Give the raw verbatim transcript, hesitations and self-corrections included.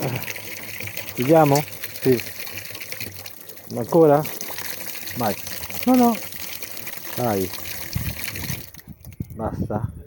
Chiudiamo? Sì. Ancora? Vai. No, no. Dai. Basta.